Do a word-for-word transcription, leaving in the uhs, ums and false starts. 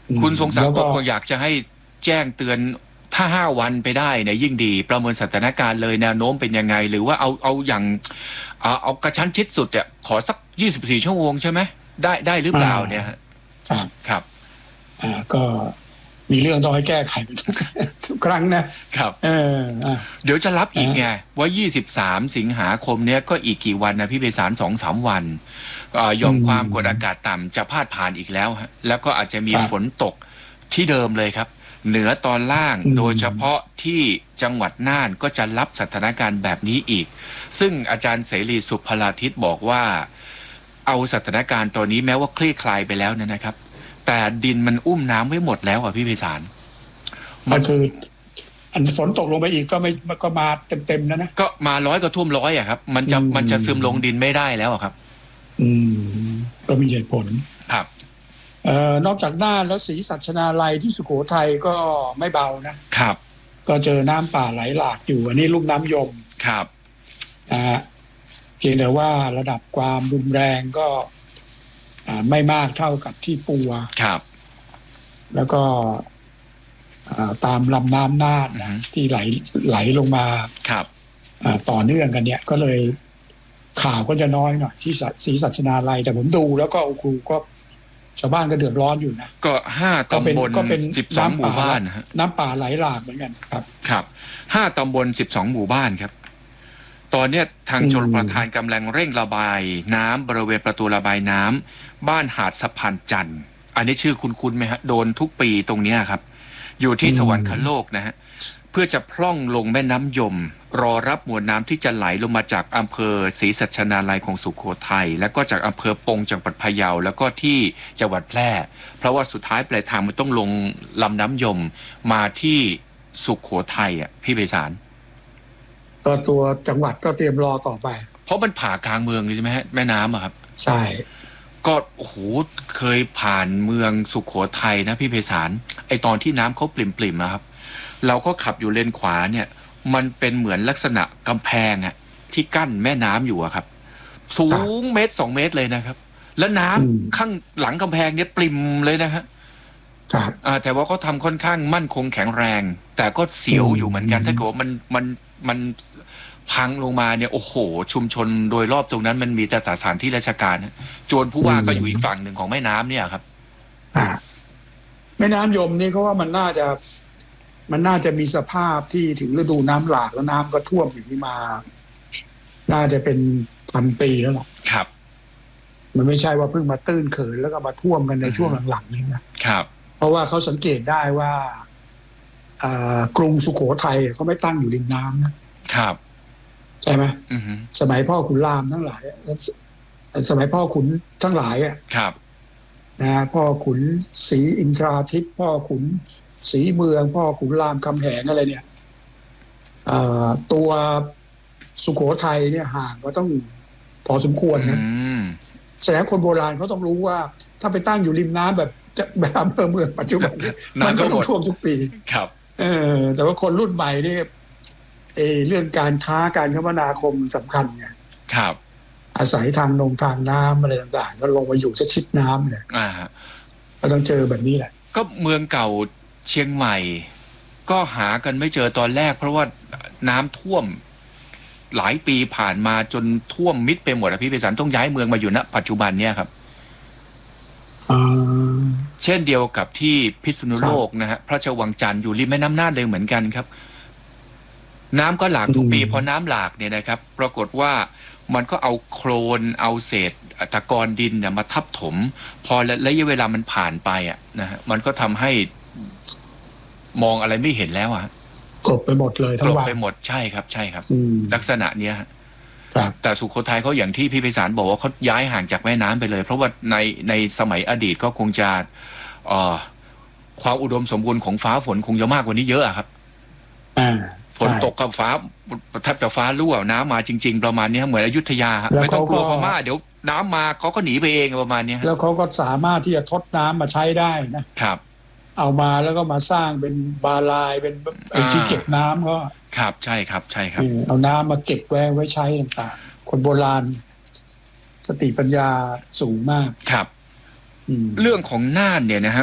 คุณทรงศักดิ์บอกว่าอยากจะให้แจ้งเตือนถ้าห้าวันไปได้เนี่ยยิ่งดีประเมินสถานการณ์เลยแนวโน้มเป็นยังไงหรือว่าเอาเอาอย่างเอาเอากระชั้นชิดสุดเนี่ยขอสักยี่สิบสี่ชั่วโมงใช่ไหมได้ได้หรือเปล่าเนี่ยครับครับอ่าก็มีเรื่องต้องให้แก้ไขทุกทุกครั้งนะครับเออเดี๋ยวจะรับอีกไงว่ายี่สิบสามสิงหาคมเนี้ยก็อีกกี่วันนะพี่ไพศาลสองสามวันยอมความกดอากาศต่ำจะพาดผ่านอีกแล้วฮะแล้วก็อาจจะมีฝนตกที่เดิมเลยครับเหนือตอนล่างโดยเฉพาะที่จังหวัดน่านก็จะรับสถานการณ์แบบนี้อีกซึ่งอาจารย์เสรีสุภราทิตบอกว่าเอาสถานการณ์ตัวนี้แม้ว่าคลี่คลายไปแล้วนะครับแต่ดินมันอุ้มน้ำไว้หมดแล้วอ่ะพี่ไพศาลมันคืออันฝนตกลงไปอีกก็ไม่ก็มาเต็มๆแล้วนะก็มาร้อยก็ท่วมร้อยอ่ะครับมันจะมันจะซึมลงดินไม่ได้แล้วครับอืมก็มีเหตุผลครับเอ่อนอกจากน่านแล้วศรีสัชนาลัยที่สุโขทัยก็ไม่เบานะครับก็เจอน้ำป่าไหลหลากอยู่อันนี้ลุ่มน้ำยมครับนะฮะเพียงแต่ว่าระดับความรุนแรงก็ไม่มากเท่ากับที่ปัวครับแล้วก็ตามลำน้ำน่านนะที่ไหลไหลลงมาครับต่อเนื่องกันเนี่ยก็เลยข่าวก็จะน้อยหน่อยที่ศรีสัชนาลัยแต่ผมดูแล้วก็ครูก็ชาวบ้านก็เดือดร้อนอยู่นะก็ห้าตำบลสิบสองหมู่บ้านน้ำป่าไหลหลากเหมือนกันครับครับห้าตำบลสิบสองหมู่บ้านครับตอนนี้ทางชลประทานกำลังเร่งระบายน้ำบริเวณประตูระบายน้ำบ้านหาดสะพานจันทร์อันนี้ชื่อคุ้นๆไหมฮะโดนทุกปีตรงนี้ครับอยู่ที่สวรรคโลกนะฮะเพื่อจะพร่องลงแม่น้ำยมรอรับมวลน้ำที่จะไหลลงมาจากอำเภอศรีสัชนาลัยของสุโขทัยแล้วก็จากอำเภอปงจังหวัดพะเยาแล้วก็ที่จังหวัดแพร่เพราะว่าสุดท้ายปลายทางมันต้องลงลำน้ำยมมาที่สุโขทัยอ่ะพี่ไพศาลก็ตัวจังหวัดก็เตรียมรอต่อไปเพราะมันผ่ากลางเมืองเลยใช่ไหมฮะแม่น้ำอะครับใช่ก็โอ้โหเคยผ่านเมืองสุโขทัยนะพี่ไพศาลไอตอนที่น้ำเขาปริ่มๆนะครับเราก็ขับอยู่เลนขวาเนี่ยมันเป็นเหมือนลักษณะกำแพงอะที่กั้นแม่น้ำอยู่อะครับสูงเมตรสองเมตรเลยนะครับแล้วน้ำข้างหลังกำแพงเนี่ยปริ่มเลยนะฮะแต่ว่าเขาทำค่อนข้างมั่นคงแข็งแรงแต่ก็เสียวอยู่เหมือนกันถ้าเกิดว่ามันมันมันพังลงมาเนี่ยโอ้โหชุมชนโดยรอบตรงนั้นมันมีแต่สถานที่ราชการโจรผู้ว่าก็อยู่อีกฝั่งหนึ่งของแม่น้ำเนี่ยครับแม่น้ำยมนี่เขาว่ามันน่าจะมันน่าจะมีสภาพที่ถึงฤดูน้ำหลากแล้วน้ำก็ท่วมอย่างนี้มาน่าจะเป็นพันปีแล้วหรอครับมันไม่ใช่ว่าเพิ่งมาตื้นเขินแล้วก็มาท่วมกันในช่วงหลังๆนี้นะครับเพราะว่าเขาสังเกตได้ว่ากรุงสุโขทัยเขาไม่ตั้งอยู่ริมน้ำนะครับใช่ไหมสมัยพ่อขุนรามทั้งหลายสมัยพ่อขุนทั้งหลายอ่ะครับนะพ่อขุนศรีอินทราทิตย์พ่อขุนศรีเมืองพ่อขุนรามคำแหงอะไรเนี่ยตัวสุโขทัยเนี่ยห่างก็ต้องพอสมควรนะแสดงคนโบราณเขาต้องรู้ว่าถ้าไปตั้งอยู่ริมน้ำแบบแบบอำเภอเมืองปัจจุบันมันก็ต้องท่วมทุกปีครับเออแต่ว่าคนรุ่นใหม่นี่เอเรื่องการค้าการคมนาคมสำคัญไงครับอาศัยทางนงทางน้ำอะไรต่างๆก็ลงมาอยู่จะชิดน้ำเนี่ยอ่าก็ต้องเจอแบบนี้แหละก็เมืองเก่าเชียงใหม่ก็หากันไม่เจอตอนแรกเพราะว่าน้ำท่วมหลายปีผ่านมาจนท่วมมิดไปหมดอะพี่ไพศาลต้องย้ายเมืองมาอยู่ณปัจจุบันเนี่ยครับเช่นเดียวกับที่พิษณุโลกนะฮะพระราชวังจันทร์อยู่ริมแม่น้ำน่านเลยเหมือนกันครับน้ำก็หลากทุกปีพอน้ำหลากเนี่ยนะครับปรากฏว่ามันก็เอาโคลนเอาเศษตะกอนดินเนี่ยมาทับถมพอระยะเวลามันผ่านไปอ่ะนะฮะมันก็ทำให้มองอะไรไม่เห็นแล้วอ่ะกลบไปหมดเลยทั้งวันกลบไปหมดใช่ครับใช่ครับลักษณะเนี้ยแต่สุโขทัยเขาอย่างที่พี่ไพศาลบอกว่าเขาย้ายห่างจากแม่น้ำไปเลยเพราะว่าในในสมัยอดีตก็คงจะเอ่อความอุดมสมบูรณ์ของฟ้าฝนคงจะมากกว่านี้เยอะครับฝนตกกับฟ้าแทบจะฟ้ารั่วน้ำมาจริงๆประมาณนี้เหมือนอยุธยาไม่ต้องกลัวพม่าเดี๋ยวน้ำมาเขาก็หนีไปเองประมาณนี้แล้วเขาก็สามารถที่จะทดน้ำมาใช้ได้นะครับเอามาแล้วก็มาสร้างเป็นบาลายเป็นไอ้ที่เก็บน้ำก็ครับใช่ครับใช่ครับเอาน้ำมาเก็บไว้ไว้ใช้ต่างๆคนโบราณสติปัญญาสูงมากครับเรื่องของน่านเนี่ยนะฮะ